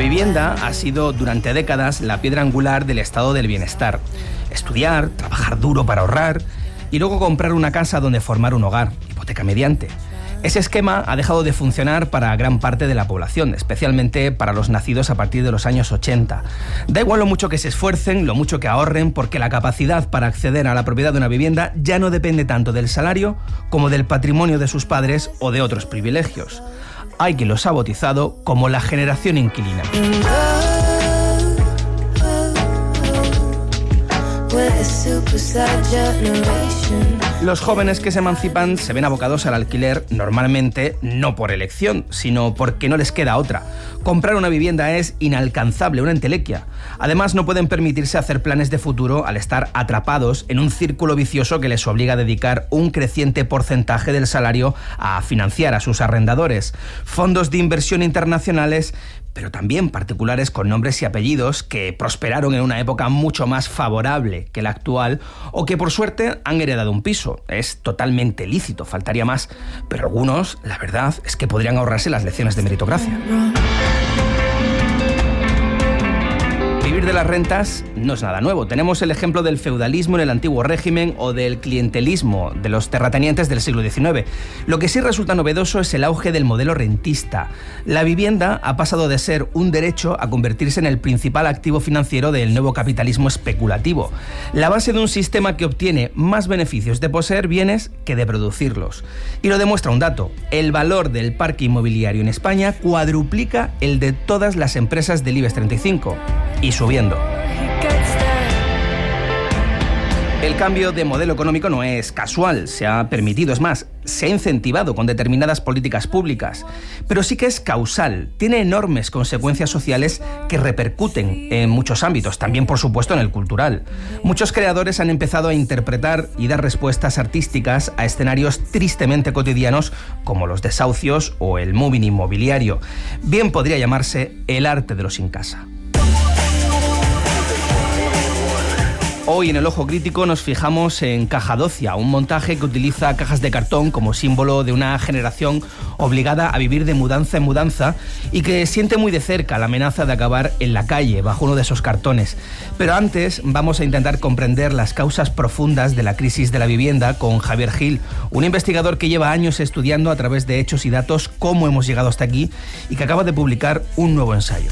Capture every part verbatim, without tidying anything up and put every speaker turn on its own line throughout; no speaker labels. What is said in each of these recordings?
vivienda ha sido durante décadas la piedra angular del estado del bienestar. Estudiar, trabajar duro para ahorrar y luego comprar una casa donde formar un hogar, hipoteca mediante. Ese esquema ha dejado de funcionar para gran parte de la población, especialmente para los nacidos a partir de los años ochenta. Da igual lo mucho que se esfuercen, lo mucho que ahorren, porque la capacidad para acceder a la propiedad de una vivienda ya no depende tanto del salario como del patrimonio de sus padres o de otros privilegios. Hay quien los ha bautizado como la generación inquilina. Los jóvenes que se emancipan se ven abocados al alquiler normalmente no por elección, sino porque no les queda otra. Comprar una vivienda es inalcanzable, una entelequia. Además, no pueden permitirse hacer planes de futuro al estar atrapados en un círculo vicioso que les obliga a dedicar un creciente porcentaje del salario a financiar a sus arrendadores. Fondos de inversión internacionales, pero también particulares con nombres y apellidos que prosperaron en una época mucho más favorable que la actual o que por suerte han heredado un piso. Es totalmente lícito, faltaría más, pero algunos, la verdad, es que podrían ahorrarse las lecciones de meritocracia. Vivir de las rentas no es nada nuevo. Tenemos el ejemplo del feudalismo en el antiguo régimen o del clientelismo de los terratenientes del siglo diecinueve. Lo que sí resulta novedoso es el auge del modelo rentista. La vivienda ha pasado de ser un derecho a convertirse en el principal activo financiero del nuevo capitalismo especulativo. La base de un sistema que obtiene más beneficios de poseer bienes que de producirlos. Y lo demuestra un dato. El valor del parque inmobiliario en España cuadruplica el de todas las empresas del IBEX treinta y cinco. Y subiendo. El cambio de modelo económico no es casual, se ha permitido, es más, se ha incentivado con determinadas políticas públicas, pero sí que es causal, tiene enormes consecuencias sociales que repercuten en muchos ámbitos, también por supuesto en el cultural. Muchos creadores han empezado a interpretar y dar respuestas artísticas a escenarios tristemente cotidianos como los desahucios o el moving inmobiliario. Bien podría llamarse el arte de los sin casa. Hoy en el Ojo Crítico nos fijamos en Cajadocia, un montaje que utiliza cajas de cartón como símbolo de una generación obligada a vivir de mudanza en mudanza y que siente muy de cerca la amenaza de acabar en la calle bajo uno de esos cartones. Pero antes vamos a intentar comprender las causas profundas de la crisis de la vivienda con Javier Gil, un investigador que lleva años estudiando a través de hechos y datos cómo hemos llegado hasta aquí y que acaba de publicar un nuevo ensayo.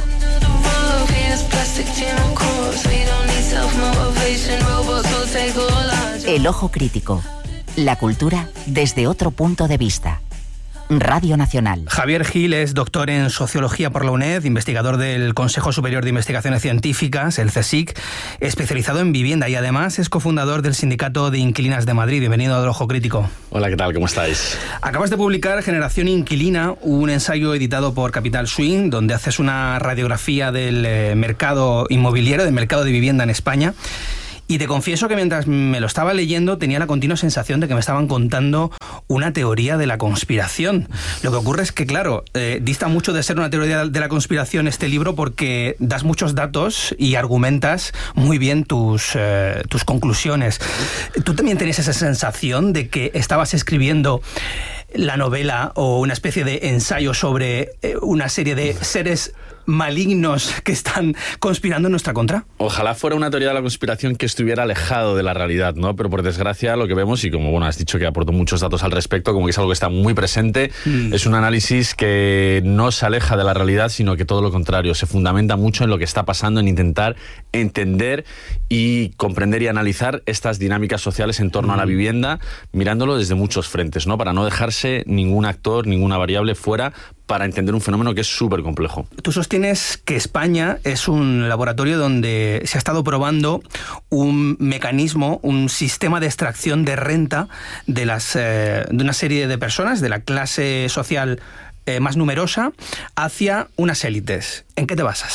El Ojo Crítico. La cultura desde otro punto de vista. Radio Nacional.
Javier Gil es doctor en Sociología por la UNED, investigador del Consejo Superior de Investigaciones Científicas, el CSIC, especializado en vivienda y además es cofundador del Sindicato de Inquilinas de Madrid. Bienvenido al Ojo Crítico.
Hola, ¿qué tal? ¿Cómo estáis?
Acabas de publicar Generación Inquilina, un ensayo editado por Capital Swing, donde haces una radiografía del eh, mercado inmobiliario, del mercado de vivienda en España. Y te confieso que mientras me lo estaba leyendo tenía la continua sensación de que me estaban contando una teoría de la conspiración. Lo que ocurre es que, claro, eh, dista mucho de ser una teoría de la conspiración este libro porque das muchos datos y argumentas muy bien tus, eh, tus conclusiones. ¿Tú también tenías esa sensación de que estabas escribiendo la novela o una especie de ensayo sobre eh, una serie de seres malignos que están conspirando en nuestra contra?
Ojalá fuera una teoría de la conspiración que estuviera alejado de la realidad, ¿no? Pero por desgracia lo que vemos, y como bueno has dicho que aportó muchos datos al respecto, como que es algo que está muy presente, mm. es un análisis que no se aleja de la realidad, sino que todo lo contrario, se fundamenta mucho en lo que está pasando, en intentar entender y comprender y analizar estas dinámicas sociales en torno mm. a la vivienda, mirándolo desde muchos frentes, ¿no? Para no dejarse ningún actor, ninguna variable fuera, para entender un fenómeno que es súper complejo.
Tú sostienes que España es un laboratorio donde se ha estado probando un mecanismo, un sistema de extracción de renta de, las, eh, de una serie de personas, de la clase social eh, más numerosa, hacia unas élites. ¿En qué te basas?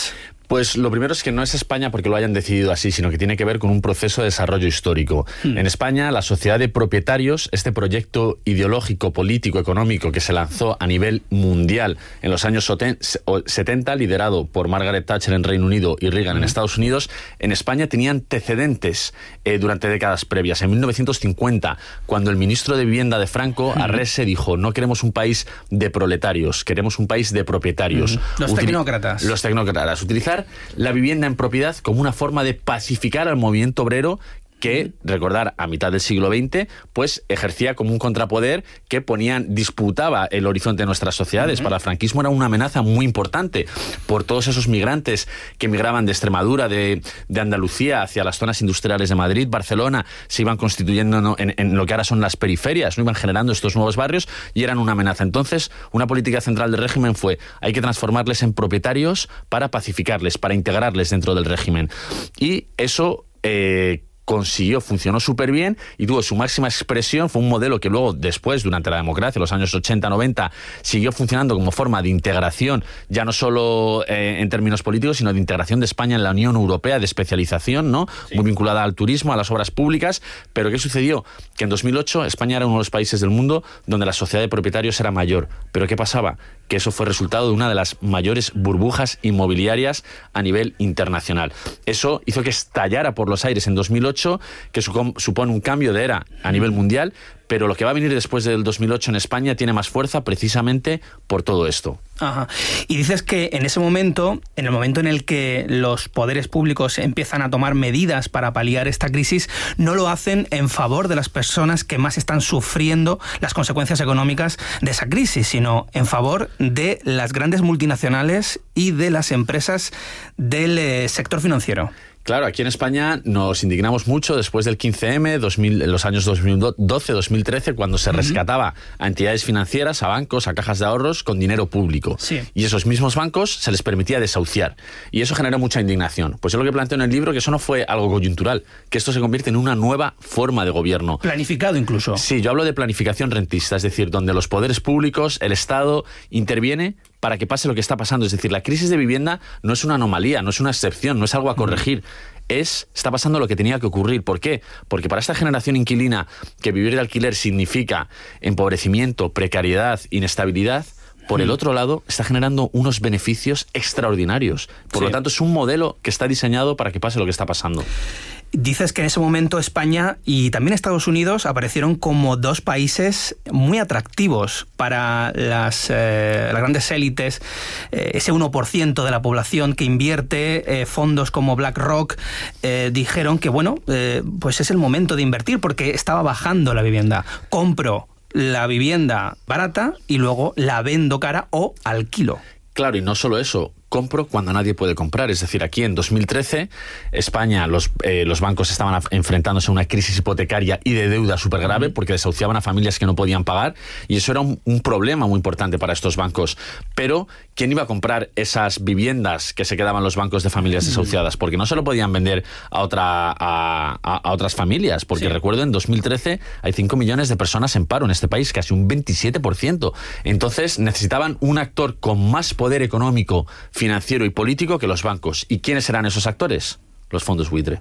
Pues lo primero es que no es España porque lo hayan decidido así, sino que tiene que ver con un proceso de desarrollo histórico. Hmm. En España, la sociedad de propietarios, este proyecto ideológico, político, económico que se lanzó a nivel mundial en los años setenta, liderado por Margaret Thatcher en Reino Unido y Reagan hmm. en Estados Unidos, en España tenía antecedentes eh, durante décadas previas. En mil novecientos cincuenta, cuando el ministro de Vivienda de Franco, hmm. Arrese, dijo: no queremos un país de proletarios, queremos un país de propietarios.
Hmm. Los Util- tecnócratas.
Los tecnócratas. Utilizar la vivienda en propiedad como una forma de pacificar al movimiento obrero que, recordar, a mitad del siglo veinte, pues ejercía como un contrapoder que ponía, disputaba el horizonte de nuestras sociedades. Uh-huh. Para el franquismo era una amenaza muy importante por todos esos migrantes que migraban de Extremadura, de, de Andalucía, hacia las zonas industriales de Madrid, Barcelona, se iban constituyendo en, en lo que ahora son las periferias, no iban generando estos nuevos barrios y eran una amenaza. Entonces, una política central del régimen fue: hay que transformarles en propietarios para pacificarles, para integrarles dentro del régimen. Y eso Eh, consiguió, funcionó súper bien y tuvo su máxima expresión. Fue un modelo que luego, después, durante la democracia, los años ochenta noventa, siguió funcionando como forma de integración, ya no solo eh, en términos políticos, sino de integración de España en la Unión Europea, de especialización, ¿no? Sí. Muy vinculada al turismo, a las obras públicas. Pero ¿qué sucedió? Que en dos mil ocho España era uno de los países del mundo donde la sociedad de propietarios era mayor. ¿Pero qué pasaba? Que eso fue resultado de una de las mayores burbujas inmobiliarias a nivel internacional. Eso hizo que estallara por los aires en dos mil ocho, que supone un cambio de era a nivel mundial, pero lo que va a venir después del dos mil ocho en España tiene más fuerza precisamente por todo esto.
Ajá. Y dices que en ese momento, en el momento en el que los poderes públicos empiezan a tomar medidas para paliar esta crisis, no lo hacen en favor de las personas que más están sufriendo las consecuencias económicas de esa crisis, sino en favor de las grandes multinacionales y de las empresas del eh, sector financiero.
Claro, aquí en España nos indignamos mucho después del quince eme, dos mil, en los años dos mil doce dos mil trece, cuando se rescataba a entidades financieras, a bancos, a cajas de ahorros con dinero público.
Sí.
Y esos mismos bancos se les permitía desahuciar. Y eso generó mucha indignación. Pues yo lo que planteo en el libro, que eso no fue algo coyuntural, que esto se convierte en una nueva forma de gobierno.
Planificado incluso.
Sí, yo hablo de planificación rentista, es decir, donde los poderes públicos, el Estado, interviene para que pase lo que está pasando. Es decir, la crisis de vivienda no es una anomalía, no es una excepción, no es algo a corregir. Es, está pasando lo que tenía que ocurrir. ¿Por qué? Porque para esta generación inquilina, que vivir de alquiler significa empobrecimiento, precariedad, inestabilidad, por el otro lado, está generando unos beneficios extraordinarios. Por sí. lo tanto, es un modelo que está diseñado para que pase lo que está pasando.
Dices que en ese momento España y también Estados Unidos aparecieron como dos países muy atractivos para las, eh, las grandes élites, eh, ese uno por ciento de la población que invierte, eh, fondos como BlackRock, eh, dijeron que bueno, eh, pues es el momento de invertir porque estaba bajando la vivienda. Compro la vivienda barata y luego la vendo cara o alquilo.
Claro, y no solo eso, compro cuando nadie puede comprar. Es decir, aquí en dos mil trece, España, los, eh, los bancos estaban enfrentándose a una crisis hipotecaria y de deuda súper grave porque desahuciaban a familias que no podían pagar y eso era un, un problema muy importante para estos bancos. Pero, ¿quién iba a comprar esas viviendas que se quedaban los bancos de familias desahuciadas? Porque no se lo podían vender a, otra, a, a, a otras familias. Porque sí. recuerdo, en dos mil trece hay cinco millones de personas en paro en este país, casi un veintisiete por ciento. Entonces, necesitaban un actor con más poder económico, financiero y político que los bancos. ¿Y quiénes serán esos actores? Los fondos buitre.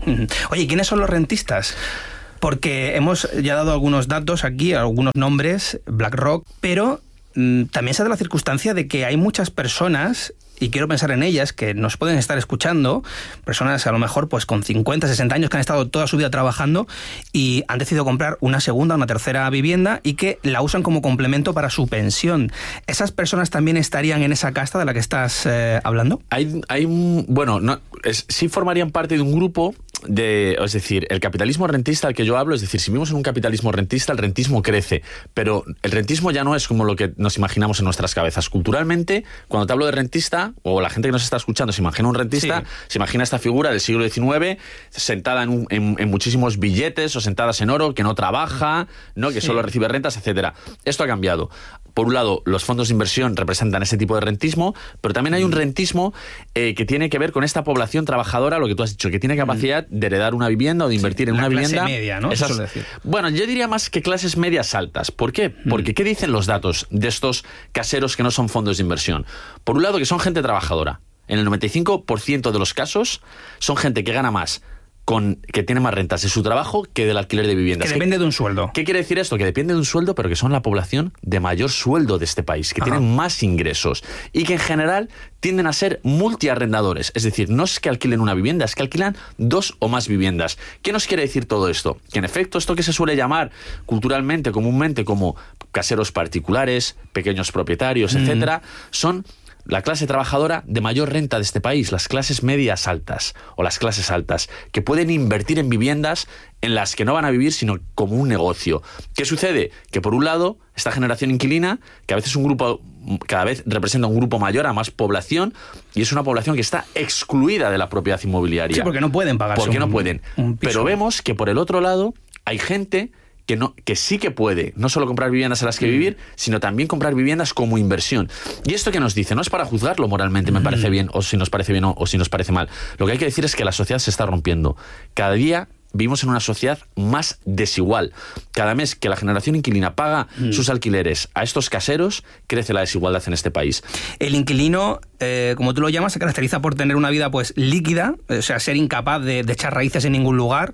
Oye, ¿quiénes son los rentistas? Porque hemos ya dado algunos datos aquí, algunos nombres, BlackRock, pero mmm, también se da la circunstancia de que hay muchas personas, y quiero pensar en ellas, que nos pueden estar escuchando, personas a lo mejor pues con cincuenta, sesenta años que han estado toda su vida trabajando y han decidido comprar una segunda o una tercera vivienda y que la usan como complemento para su pensión. ¿Esas personas también estarían en esa casta de la que estás eh, hablando?
Hay, hay bueno, no, es, sí formarían parte de un grupo de, es decir, el capitalismo rentista al que yo hablo, es decir, si vivimos en un capitalismo rentista, el rentismo crece, pero el rentismo ya no es como lo que nos imaginamos en nuestras cabezas. Culturalmente, cuando te hablo de rentista, o la gente que nos está escuchando se imagina un rentista, sí. se imagina esta figura del siglo diecinueve sentada en, un, en, en muchísimos billetes o sentadas en oro, que no trabaja, ¿no? que sí. solo recibe rentas, etcétera. Esto ha cambiado. Por un lado, los fondos de inversión representan ese tipo de rentismo, pero también hay un rentismo eh, que tiene que ver con esta población trabajadora, lo que tú has dicho, que tiene capacidad de heredar una vivienda o de invertir
sí,
en una vivienda.
La clase media, ¿no?
Esas,
Eso decir.
Bueno, yo diría más que clases medias altas. ¿Por qué? Porque ¿qué dicen los datos de estos caseros que no son fondos de inversión? Por un lado, que son gente trabajadora. En el noventa y cinco por ciento de los casos son gente que gana más, con que tiene más rentas de su trabajo que del alquiler de viviendas.
Que depende de un sueldo.
¿Qué quiere decir esto? Que depende de un sueldo, pero que son la población de mayor sueldo de este país, que Ajá. tienen más ingresos y que en general tienden a ser multiarrendadores. Es decir, no es que alquilen una vivienda, es que alquilan dos o más viviendas. ¿Qué nos quiere decir todo esto? Que en efecto esto que se suele llamar culturalmente, comúnmente como caseros particulares, pequeños propietarios, mm. etcétera, son la clase trabajadora de mayor renta de este país, las clases medias altas o las clases altas, que pueden invertir en viviendas en las que no van a vivir, sino como un negocio. ¿Qué sucede? Que por un lado, esta generación inquilina, que a veces un grupo, cada vez representa un grupo mayor, a más población, y es una población que está excluida de la propiedad inmobiliaria.
Sí, porque no pueden pagar.
Porque un, no pueden. Pero vemos que por el otro lado hay gente que, no, que sí que puede no solo comprar viviendas en las que mm. vivir, sino también comprar viviendas como inversión. Y esto que nos dice, no es para juzgarlo moralmente, me mm. parece bien, o si nos parece bien o, o si nos parece mal. Lo que hay que decir es que la sociedad se está rompiendo. Cada día vivimos en una sociedad más desigual. Cada mes que la generación inquilina paga mm. sus alquileres a estos caseros, crece la desigualdad en este país.
El inquilino, eh, como tú lo llamas, se caracteriza por tener una vida pues líquida, o sea, ser incapaz de, de echar raíces en ningún lugar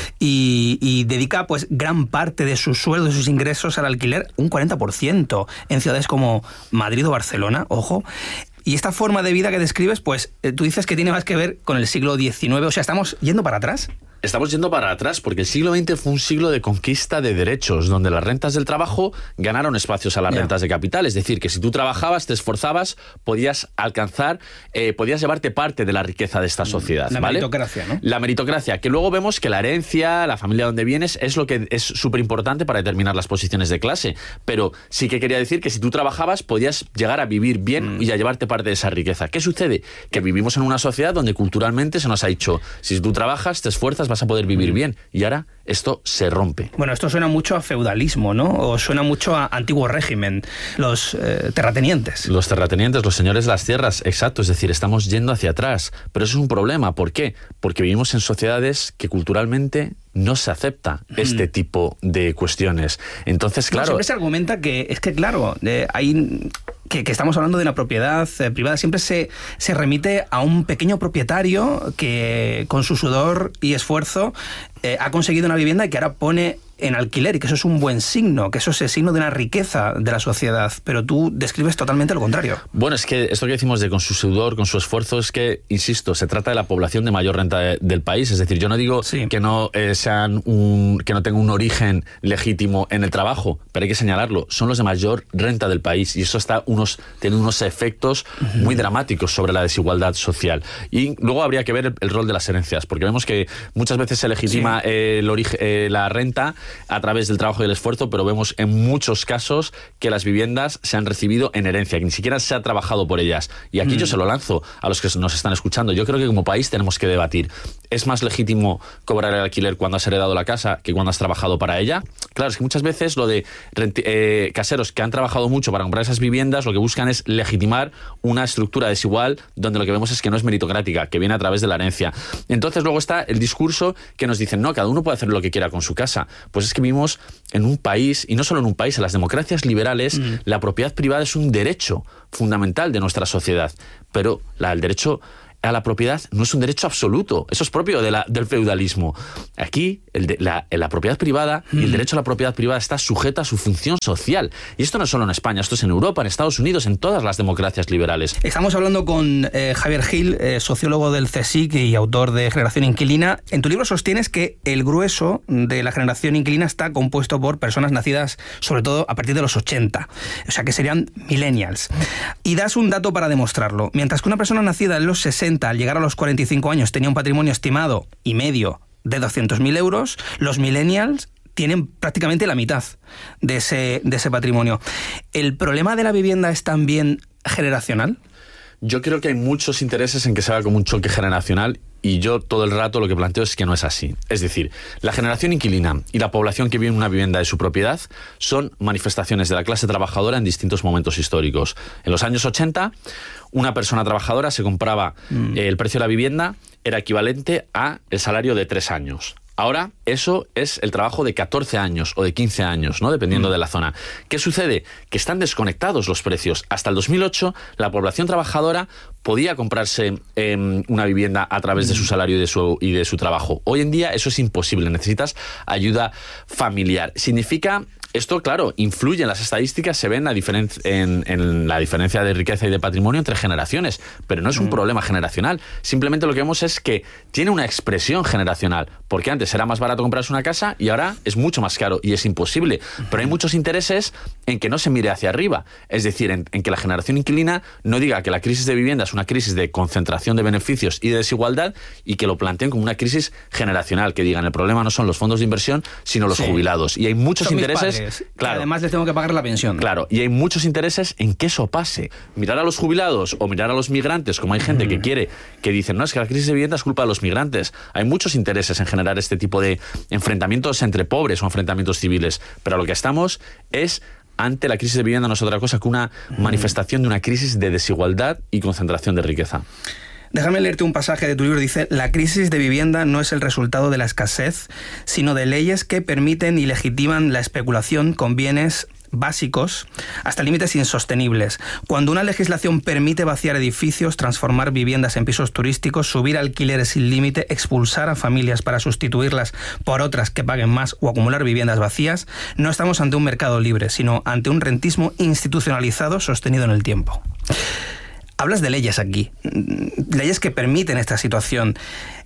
y, y dedica pues gran parte de su sueldo, de sus ingresos al alquiler, un cuarenta por ciento en ciudades como Madrid o Barcelona, ojo. Y esta forma de vida que describes, pues eh, tú dices que tiene más que ver con el siglo diecinueve, o sea, ¿estamos yendo para atrás?
Estamos yendo para atrás porque el siglo veinte fue un siglo de conquista de derechos, donde las rentas del trabajo ganaron espacios a las yeah. rentas de capital. Es decir, que si tú trabajabas, te esforzabas, podías alcanzar, eh, podías llevarte parte de la riqueza de esta sociedad.
La
¿vale?
meritocracia, ¿no?
La meritocracia, que luego vemos que la herencia, la familia donde vienes, es lo que es súper importante para determinar las posiciones de clase. Pero sí que quería decir que si tú trabajabas, podías llegar a vivir bien mm. y a llevarte parte de esa riqueza. ¿Qué sucede? Que vivimos en una sociedad donde culturalmente se nos ha dicho, si tú trabajas, te esfuerzas, vas a poder vivir bien. Y ahora esto se rompe.
Bueno, esto suena mucho a feudalismo, ¿no? O suena mucho a antiguo régimen, los eh, terratenientes.
Los terratenientes, los señores de las tierras, exacto. Es decir, estamos yendo hacia atrás. Pero eso es un problema. ¿Por qué? Porque vivimos en sociedades que culturalmente no se acepta este mm. tipo de cuestiones. Entonces, claro... No,
siempre se argumenta que, es que, claro, eh, hay... Que, que estamos hablando de una propiedad eh, privada, siempre se, se remite a un pequeño propietario que con su sudor y esfuerzo eh, ha conseguido una vivienda y que ahora pone en alquiler, y que eso es un buen signo, que eso es el signo de una riqueza de la sociedad, pero tú describes totalmente lo contrario.
Bueno, es que esto que decimos de con su sudor, con su esfuerzo, es que, insisto, se trata de la población de mayor renta de, del país, es decir, yo no digo sí. que no eh, sean un, que no tengan un origen legítimo en el trabajo, pero hay que señalarlo, son los de mayor renta del país, y eso está unos, tiene unos efectos uh-huh. muy dramáticos sobre la desigualdad social. Y luego habría que ver el, el rol de las herencias, porque vemos que muchas veces se legitima sí. eh, el origen, eh, la renta a través del trabajo y el esfuerzo, pero vemos en muchos casos que las viviendas se han recibido en herencia, que ni siquiera se ha trabajado por ellas. Y aquí mm. yo se lo lanzo a los que nos están escuchando. Yo creo que como país tenemos que debatir. ¿Es más legítimo cobrar el alquiler cuando has heredado la casa que cuando has trabajado para ella? Claro, es que muchas veces lo de eh, caseros que han trabajado mucho para comprar esas viviendas, lo que buscan es legitimar una estructura desigual donde lo que vemos es que no es meritocrática, que viene a través de la herencia. Entonces luego está el discurso que nos dicen, no, cada uno puede hacer lo que quiera con su casa. Pues es que vivimos en un país, y no solo en un país, en las democracias liberales, mm. la propiedad privada es un derecho fundamental de nuestra sociedad, pero la, el derecho a la propiedad no es un derecho absoluto, eso es propio de la, del feudalismo. Aquí el de, la, la propiedad privada mm. y el derecho a la propiedad privada está sujeta a su función social, y esto no es solo en España, esto es en Europa, en Estados Unidos, en todas las democracias liberales.
Estamos hablando con eh, Javier Gil, eh, sociólogo del CSIC y autor de Generación Inquilina. En tu libro sostienes que el grueso de la generación inquilina está compuesto por personas nacidas sobre todo a partir de los ochenta, o sea que serían millennials, y das un dato para demostrarlo. Mientras que una persona nacida en los sesenta, al llegar a los cuarenta y cinco años, tenía un patrimonio estimado y medio de doscientos mil euros, los millennials tienen prácticamente la mitad de ese, de ese patrimonio. ¿El problema de la vivienda es también generacional?
Yo creo que hay muchos intereses en que se haga como un choque generacional, y yo todo el rato lo que planteo es que no es así. Es decir, la generación inquilina y la población que vive en una vivienda de su propiedad son manifestaciones de la clase trabajadora en distintos momentos históricos. En los años ochenta, una persona trabajadora se compraba, mm. eh, el precio de la vivienda era equivalente a el salario de tres años. Ahora, eso es el trabajo de catorce años o de quince años, ¿no? Dependiendo mm. de la zona. ¿Qué sucede? Que están desconectados los precios. Hasta el dos mil ocho, la población trabajadora podía comprarse eh, una vivienda a través de su salario y de su, y de su trabajo. Hoy en día eso es imposible, necesitas ayuda familiar. Significa... Esto, claro, influye en las estadísticas, se ve en la, diferen en, en la diferencia de riqueza y de patrimonio entre generaciones, pero no es un mm. problema generacional. Simplemente lo que vemos es que tiene una expresión generacional, porque antes era más barato comprarse una casa y ahora es mucho más caro y es imposible. Pero hay muchos intereses en que no se mire hacia arriba, es decir, en, en que la generación inquilina no diga que la crisis de vivienda es una crisis de concentración de beneficios y de desigualdad y que lo planteen como una crisis generacional, que digan el problema no son los fondos de inversión, sino los sí. jubilados. Y hay muchos son intereses...
Claro. Además les tengo que pagar la pensión.
Claro, y hay muchos intereses en que eso pase. Mirar a los jubilados o mirar a los migrantes, como hay gente mm. que quiere, que dicen, no, es que la crisis de vivienda es culpa de los migrantes. Hay muchos intereses en generar este tipo de enfrentamientos entre pobres o enfrentamientos civiles, pero lo que estamos es... ante la crisis de vivienda no es otra cosa que una mm. manifestación de una crisis de desigualdad y concentración de riqueza.
Déjame leerte un pasaje de tu libro. Dice, la crisis de vivienda no es el resultado de la escasez, sino de leyes que permiten y legitiman la especulación con bienes básicos hasta límites insostenibles. Cuando una legislación permite vaciar edificios, transformar viviendas en pisos turísticos, subir alquileres sin límite, expulsar a familias para sustituirlas por otras que paguen más o acumular viviendas vacías, no estamos ante un mercado libre, sino ante un rentismo institucionalizado sostenido en el tiempo. Hablas de leyes aquí, leyes que permiten esta situación.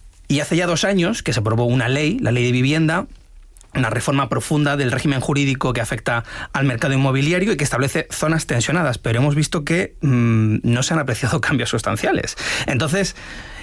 Y hace ya dos años que se aprobó una ley, la Ley de Vivienda, una reforma profunda del régimen jurídico que afecta al mercado inmobiliario y que establece zonas tensionadas, pero hemos visto que mmm, no se han apreciado cambios sustanciales. Entonces,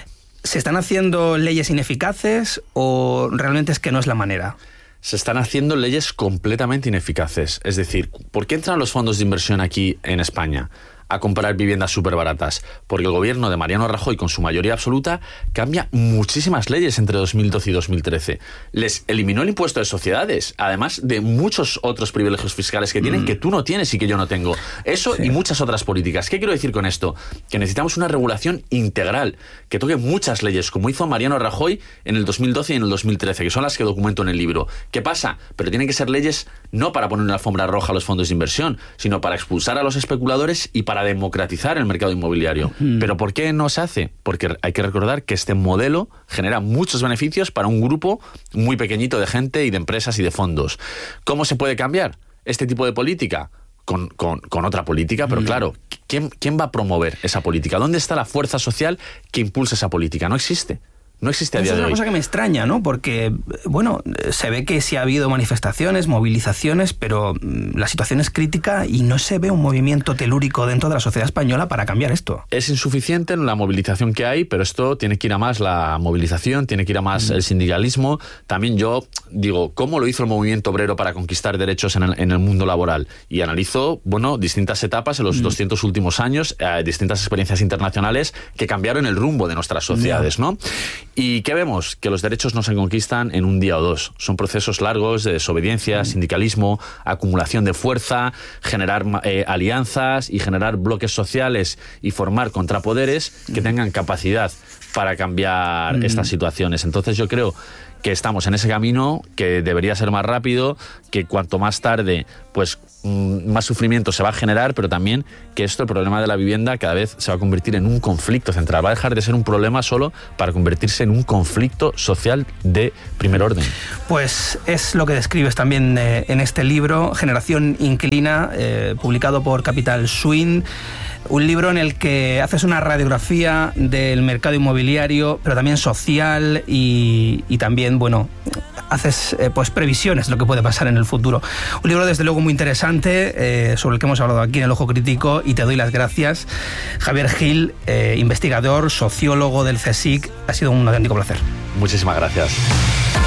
¿se están haciendo leyes ineficaces o realmente es que no es la manera?
Se están haciendo leyes completamente ineficaces. Es decir, ¿por qué entran los fondos de inversión aquí en España a comprar viviendas súper baratas? Porque el gobierno de Mariano Rajoy, con su mayoría absoluta, cambia muchísimas leyes entre dos mil doce y dos mil trece. Les eliminó el impuesto de sociedades, además de muchos otros privilegios fiscales que tienen, mm. que tú no tienes y que yo no tengo. Eso sí. Y muchas otras políticas. ¿Qué quiero decir con esto? Que necesitamos una regulación integral, que toque muchas leyes, como hizo Mariano Rajoy en el dos mil doce y en el dos mil trece, que son las que documento en el libro. ¿Qué pasa? Pero tienen que ser leyes no para poner una alfombra roja a los fondos de inversión, sino para expulsar a los especuladores y para para democratizar el mercado inmobiliario. Mm. ¿Pero por qué no se hace? Porque hay que recordar que este modelo genera muchos beneficios para un grupo muy pequeñito de gente y de empresas y de fondos. ¿Cómo se puede cambiar este tipo de política? Con, con, con otra política, pero mm. claro, ¿quién, ¿quién va a promover esa política? ¿Dónde está la fuerza social que impulsa esa política? No existe. No existe a día de hoy.
Es una cosa que me extraña, ¿no? Porque, bueno, se ve que sí ha habido manifestaciones, movilizaciones, pero la situación es crítica y no se ve un movimiento telúrico dentro de la sociedad española para cambiar esto.
Es insuficiente la movilización que hay, pero esto tiene que ir a más la movilización, tiene que ir a más mm. el sindicalismo. También yo digo, ¿cómo lo hizo el movimiento obrero para conquistar derechos en el, en el mundo laboral? Y analizo, bueno, distintas etapas en los mm. doscientos últimos años, eh, distintas experiencias internacionales que cambiaron el rumbo de nuestras sociedades, ¿no? ¿Y qué vemos? Que los derechos no se conquistan en un día o dos. Son procesos largos de desobediencia, sindicalismo, acumulación de fuerza, generar eh, alianzas y generar bloques sociales y formar contrapoderes que tengan capacidad para cambiar mm. estas situaciones. Entonces yo creo que estamos en ese camino, que debería ser más rápido, que cuanto más tarde, pues más sufrimiento se va a generar, pero también que esto, el problema de la vivienda, cada vez se va a convertir en un conflicto central. Va a dejar de ser un problema solo para convertirse en un conflicto social de primer orden.
Pues es lo que describes también eh, en este libro, Generación Inquilina, eh, publicado por Capital Swing. Un libro en el que haces una radiografía del mercado inmobiliario, pero también social y, y también, bueno, haces eh, pues previsiones de lo que puede pasar en el futuro. Un libro, desde luego, muy interesante, eh, sobre el que hemos hablado aquí en El Ojo Crítico, y te doy las gracias. Javier Gil, eh, investigador, sociólogo del CSIC, ha sido un auténtico placer.
Muchísimas gracias.